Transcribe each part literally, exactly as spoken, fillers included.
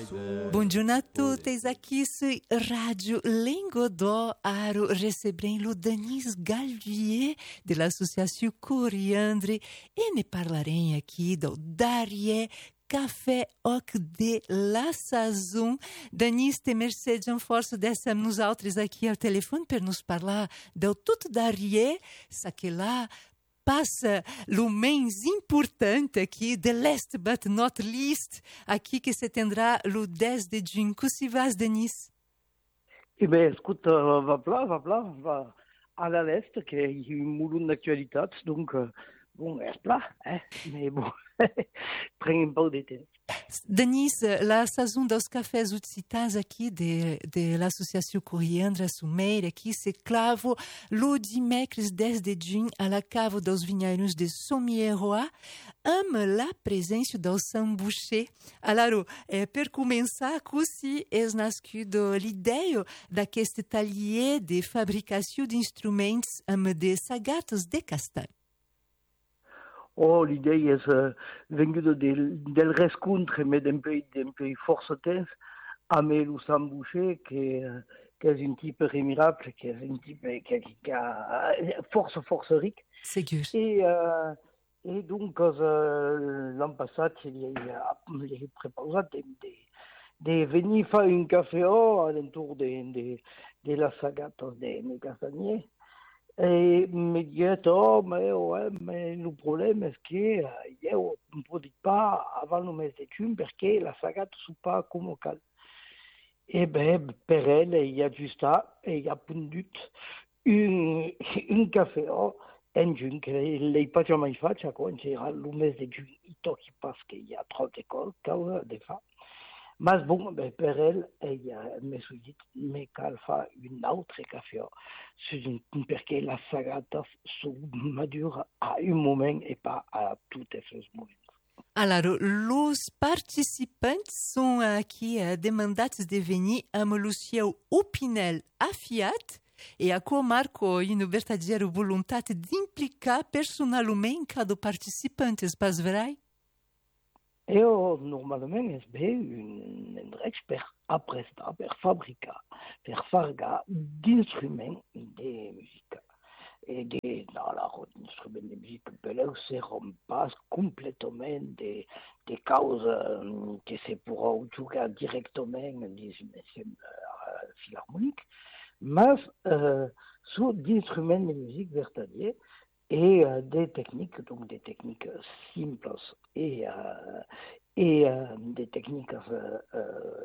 Buongiorno a tutti, aqui sui Radio Lingodó aro recebendo Denise Galvier de l'associação Coriandre e ne parlarem aqui do Darie Café Oc de la Sazon. Denise, te mercê de um forço dessa nos altres aqui ao telefone para nos falar do tudo Darie, saque lá passa o mês importante aqui, the last but not least, aqui que se tendrá o dez de junho. Que se vas, Denise? Eh bien, écoute, euh, va là, va là, va à la l'Est, qui est une moulon d'actualité, donc, euh, bon, est là, hein, mais bon, prends un peu de temps. Denise, la saison dos cafés utilizados aqui de, de l'associação Coriandre Sumeira aqui se clavo lo dimecres dez de junho a la cavo dos vinheiros de Somieroa ama la presença do sambuche. Alors, eh, per começar, così é nascido l'ideia d'aqueste taller de fabricação de instrumentos am de sagatos de castanho. Oh, l'idée est euh, venue de, del, del rescontre, mais d'un peu, d'un peu force tense, à Meloussam Boucher, qui est, qui est un type remirable, qui est un type qui, qui a force, force riche. C'est sûr. Et, euh, et donc, euh, l'an passé, il y a, il y a préparé de, de, de venir faire un café à l'entour de, de, de la sagate de mes castagniers. Et me disait, oh, mais ouais, mais le problème est que euh, on ne produit pas avant le mes de juin parce que la sagate ne pas comme au cal. Et bien, pour elle, il y a juste ça, et il y a pondu un, un café en juin, que elle n'est pas jamais fait, quand c'est le mes de juin, il toque parce qu'il y a trop d'écoles, cause des femmes. Mais bon, ben, pour elle, il y a me dit, mais qu'elle fait une autre café, parce que la sagate se madure à un moment et pas à tous les moments. Alors, os participantes são aqui uh, demandados de venir a Lucieu Opinel afiat e a comarco uma verdadeira vontade de implicar personalmente cada participante, pas vrai? Eu, normalmente, es bé un, un expert a prestar per fabricar, per fargar d'instruments de musique. Et de, dans la d'instruments de musique, beleu se rompas complètement des de causes euh, que se pourra jouer directement dans des euh, philharmoniques, mais euh, sur d'instruments de musique vertadiers, et euh, des techniques, donc des techniques simples et, euh, et euh, des techniques, euh, euh,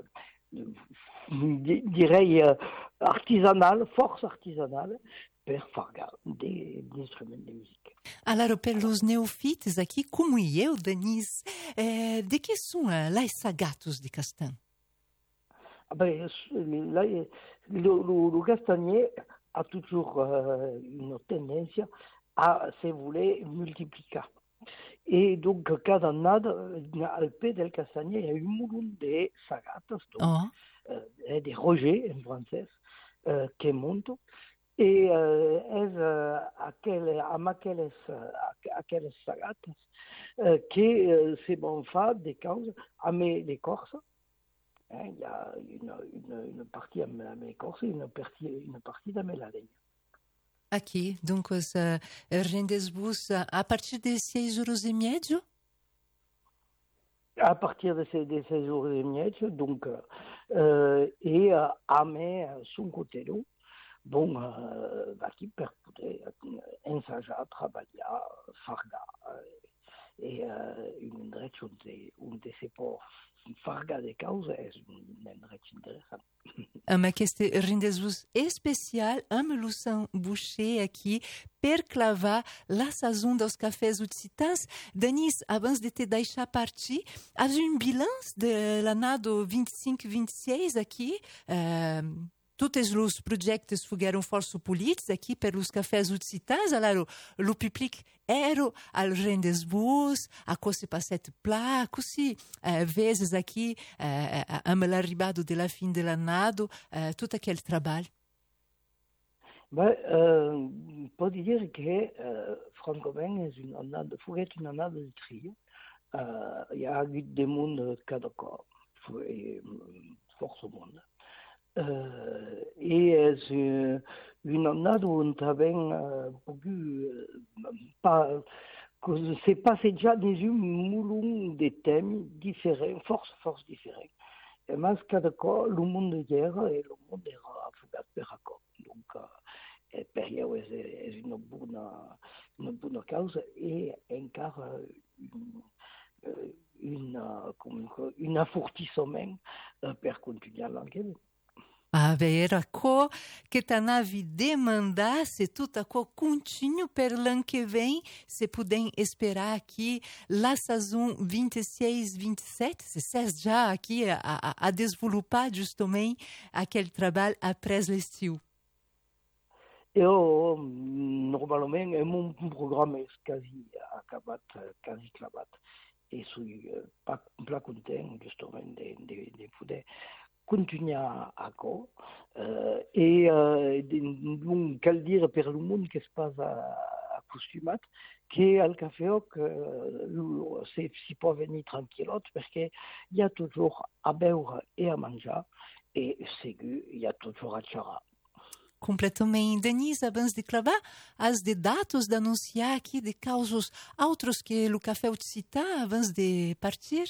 dirais, euh, artisanales, force artisanale, per faire des, des instruments de musique. Alors, pelos neofites aqui, como eu, Denise, eh, de que são uh, las sagatos de Castan? Ah ben, là, le, le, le castagnier a toujours euh, une tendance à se voler multiplier. Et donc, cada année, al pied del castagnier, il y a un moulin de sagates, donc, Oh. euh, des rejets en français, euh, qui montent. Et euh, es, euh, aquelles, amb aquelles, aquelles sagates euh, qui euh, se vont faire des causes amb l'écorce. Hein, il y a une, une, une partie amb l'écorce et une partie, une partie amb la laine. Aqui, donc, os uh, rendes-vous a partir de seis euros e meio? À partir de ces, de ces jours et demi, donc, euh, et euh, à mes son côté là, bon, euh, qui per poder ensager, travailler, farga, euh, et euh, une endroit on on se peut farga de causes est un endroit intéressant. Ama este rendes-vous especial, am Lução Boucher aqui, per clavar la saison dos cafés utilizados. Denise, avant de te deixar partir, has um bilanço de l'annado vinte e cinco vinte e seis aqui? Uh, Todos os projetos foram forço políticos aqui pelos cafés utilizados. Alors, o public era al rendez-vous, a que se passait plá, così, uh, vezes aqui, uh, am l'arribado de la fin de l'annado, uh, tout aquele trabalho. Ben, euh, peut dire que, euh, francamente, è una annata, fu une annata di trio. Il y a eu des mondes cada cop. et force au monde. Euh, et c'est une année où on avait beaucoup, pas, c'est passé déjà des moulons des thèmes différents, force, force différents. Et mais cada cop le monde hier et le monde era affogat per accord. Donc, euh, per io és, és una bona, una bona causa et encara une, une, un affortissement per continuar l'enquête. Ah, era co que tá na demandar se tudo co continue per l'an que vem, se puder esperar aqui la saison vinte e seis, vinte e sete, se cesse já aqui a, a, a desenvolupar justamente aquele trabalho après l'estiu. Eu, normalment, el meu programa és quasi acabat, quasi clavat. I soy uh, pla content, justament, de, de, de poder continuar acò. Uh, I uh, cal dir per el món que es pas acostumat que al cafè uh, s'hi pot venir tranquil·lot perquè hi ha toujours a beure i a menjar i segur hi ha toujours a xerrar. Completamente. Denise, abans de clavar, as de datos de anunciar aqui de causos outros que o café te citar, abans de partir?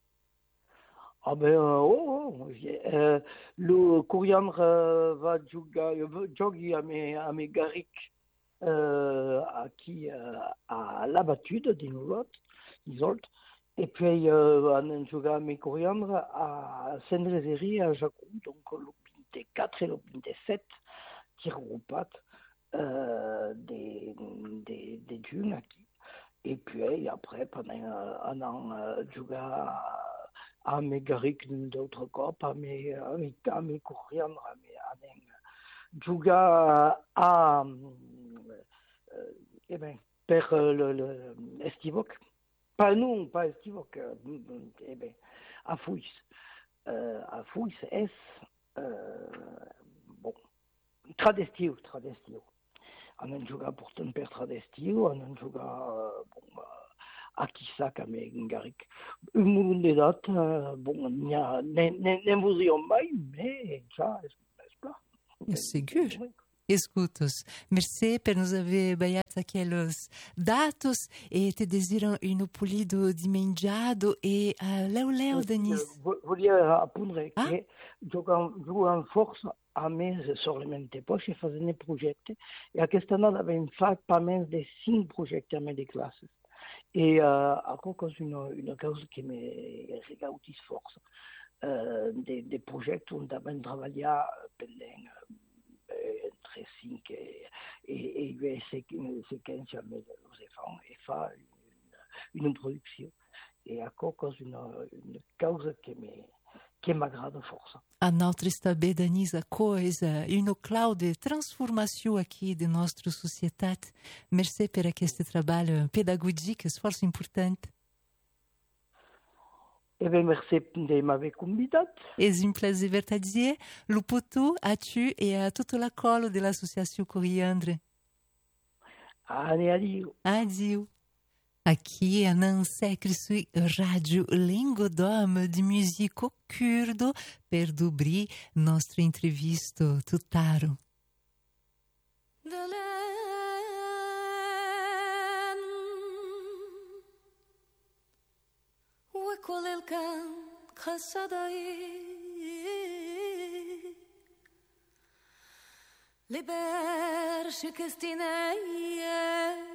Ah ben, oh, oh, euh, le coriandre euh, va jouer, jogger à mes, à mes garriques euh, qui euh, à l'abattude d'inolot, isolte, et puis euh, on joue à mes coriandres à Saint-Rézéry, à Jacou, donc le vingt-quatre et le vingt-sept, qui regroupent euh, des, des, des dunes aquí. Et puis après, pendant un an, euh, jouer à a mes garrics d'autres cop, a mes, a mes, a mes coriandres, a mes, a mes jugar a, euh, eh ben, per le, le estivoc, pas non, pas estivoc, euh, eh ben, a Fuis, euh, a Fuis es, euh, bon, tradestiu, tradestiu. On en jugar pourtant per tradestiu, on en jugar, euh, bon, a Quissac, a mes garrics. Un munt d'edat, uh, bon, n'hi ha, n'en voudríem mai, mais ja és, és clar. Segur. Escutos, merci per nos haver baiat aqueles datos e te desiram um polido de menjado e uh, leu leu, Denise. Volia apondre ah? que jugant força a més sobre mente poix e fazent projectes i aquesta anada vam fer pas menys de cinc projectes a mes de classes. Et euh, encore cause une, une cause qui me regaudit force, euh, des, des projets où on a travaillé pendant euh, entre cinq et, et, et quinze ans les enfants et faire une, une production. Et encore cause une, une cause qui me que m'agrada força. A notre estabé, Denise, a coisa, une clau de transformação aqui de nossa sociedade. Merci per aquest trabalho pedagógico, esforço importante. Eh bien, merci de m'avoir convidat. És un plaisir ver te dire, lo potu a tu e a tota la colo de l'associação Coriandre. Allez, adieu. Adieu. Aqui é na Secre-Sui Rádio Lingodom de música curdo per dobri nosso entrevista tutaro. وكل الكون خصدي لبرش كستينية